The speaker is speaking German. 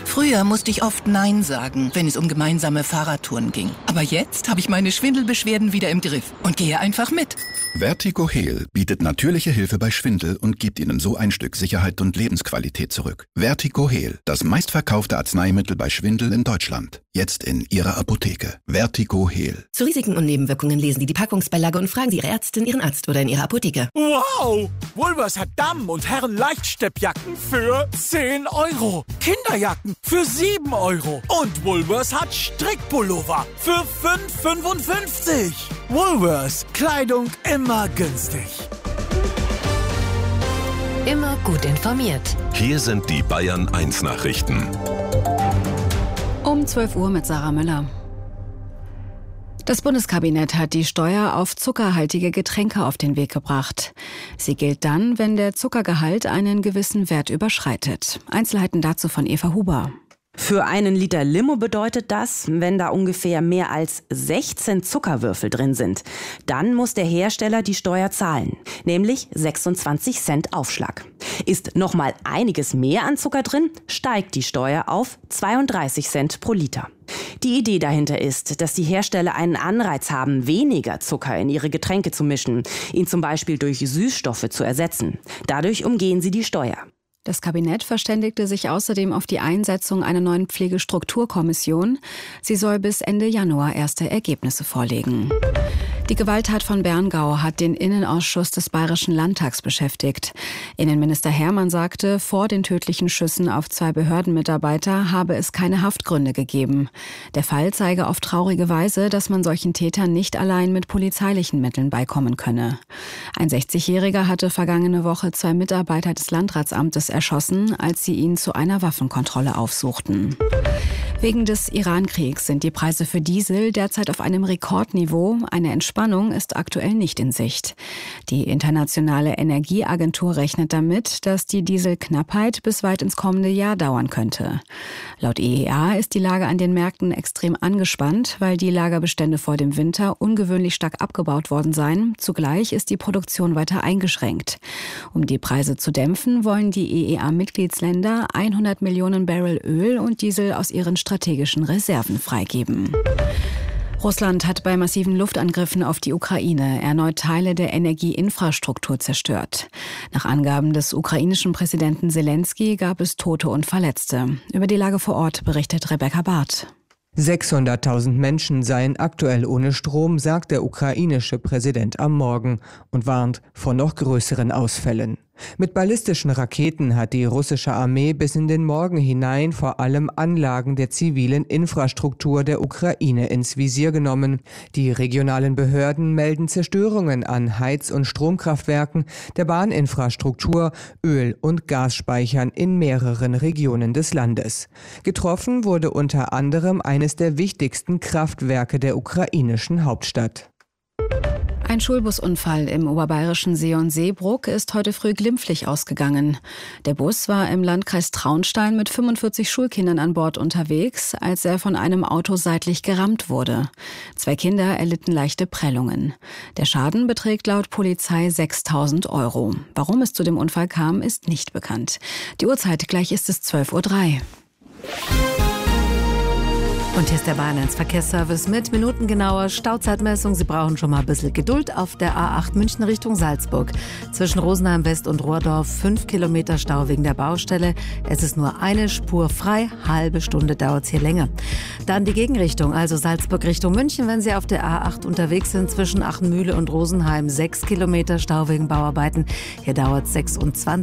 Früher musste ich oft Nein sagen, wenn es um gemeinsame Fahrradtouren ging. Aber jetzt habe ich meine Schwindelbeschwerden wieder im Griff und gehe einfach mit. Vertigo Heal bietet natürliche Hilfe bei Schwindel und gibt Ihnen so ein Stück Sicherheit und Lebensqualität zurück. Vertigo Heal, das meistverkaufte Arzneimittel bei Schwindel in Deutschland. Jetzt in Ihrer Apotheke. Vertigo Heal. Zu Risiken und Nebenwirkungen lesen Sie die Packungsbeilage und fragen Sie Ihre Ärztin, Ihren Arzt oder in Ihrer Apotheke. Wow! Woolworths hat Damen- und Herren-Leichtsteppjacken für 10 €. Kinderjacken für 7 €. Und Woolworths hat Strickpullover für 5,55 €. Woolworths. Kleidung immer günstig. Immer gut informiert. Hier sind die Bayern 1 Nachrichten. Um 12 Uhr mit Sarah Müller. Das Bundeskabinett hat die Steuer auf zuckerhaltige Getränke auf den Weg gebracht. Sie gilt dann, wenn der Zuckergehalt einen gewissen Wert überschreitet. Einzelheiten dazu von Eva Huber. Für einen Liter Limo bedeutet das, wenn da ungefähr mehr als 16 Zuckerwürfel drin sind, dann muss der Hersteller die Steuer zahlen, nämlich 26 Cent Aufschlag. Ist noch mal einiges mehr an Zucker drin, steigt die Steuer auf 32 Cent pro Liter. Die Idee dahinter ist, dass die Hersteller einen Anreiz haben, weniger Zucker in ihre Getränke zu mischen, ihn zum Beispiel durch Süßstoffe zu ersetzen. Dadurch umgehen sie die Steuer. Das Kabinett verständigte sich außerdem auf die Einsetzung einer neuen Pflegestrukturkommission. Sie soll bis Ende Januar erste Ergebnisse vorlegen. Die Gewalttat von Berngau hat den Innenausschuss des Bayerischen Landtags beschäftigt. Innenminister Hermann sagte, vor den tödlichen Schüssen auf 2 Behördenmitarbeiter habe es keine Haftgründe gegeben. Der Fall zeige auf traurige Weise, dass man solchen Tätern nicht allein mit polizeilichen Mitteln beikommen könne. Ein 60-Jähriger hatte vergangene Woche 2 Mitarbeiter des Landratsamtes erschossen, als sie ihn zu einer Waffenkontrolle aufsuchten. Wegen des Iran-Kriegs sind die Preise für Diesel derzeit auf einem Rekordniveau. Eine Entspannung ist aktuell nicht in Sicht. Die Internationale Energieagentur rechnet damit, dass die Dieselknappheit bis weit ins kommende Jahr dauern könnte. Laut IEA ist die Lage an den Märkten extrem angespannt, weil die Lagerbestände vor dem Winter ungewöhnlich stark abgebaut worden seien. Zugleich ist die Produktion weiter eingeschränkt. Um die Preise zu dämpfen, wollen die IEA-Mitgliedsländer 100 Millionen Barrel Öl und Diesel aus ihren strategischen Reserven freigeben. Russland hat bei massiven Luftangriffen auf die Ukraine erneut Teile der Energieinfrastruktur zerstört. Nach Angaben des ukrainischen Präsidenten Selenskyj gab es Tote und Verletzte. Über die Lage vor Ort berichtet Rebecca Barth. 600.000 Menschen seien aktuell ohne Strom, sagt der ukrainische Präsident am Morgen und warnt vor noch größeren Ausfällen. Mit ballistischen Raketen hat die russische Armee bis in den Morgen hinein vor allem Anlagen der zivilen Infrastruktur der Ukraine ins Visier genommen. Die regionalen Behörden melden Zerstörungen an Heiz- und Stromkraftwerken, der Bahninfrastruktur, Öl- und Gasspeichern in mehreren Regionen des Landes. Getroffen wurde unter anderem eines der wichtigsten Kraftwerke der ukrainischen Hauptstadt. Ein Schulbusunfall im oberbayerischen Seeon-Seebruck ist heute früh glimpflich ausgegangen. Der Bus war im Landkreis Traunstein mit 45 Schulkindern an Bord unterwegs, als er von einem Auto seitlich gerammt wurde. 2 Kinder erlitten leichte Prellungen. Der Schaden beträgt laut Polizei 6.000 €. Warum es zu dem Unfall kam, ist nicht bekannt. Die Uhrzeit, gleich ist es 12:03 Uhr. Und hier ist der Bayern 1 Verkehrsservice mit minutengenauer Stauzeitmessung. Sie brauchen schon mal ein bisschen Geduld auf der A8 München Richtung Salzburg. Zwischen Rosenheim West und Rohrdorf 5 Kilometer Stau wegen der Baustelle. Es ist nur eine Spur frei, halbe Stunde dauert es hier länger. Dann die Gegenrichtung, also Salzburg Richtung München, wenn Sie auf der A8 unterwegs sind. Zwischen Achenmühle und Rosenheim 6 Kilometer Stau wegen Bauarbeiten. Hier dauert es 26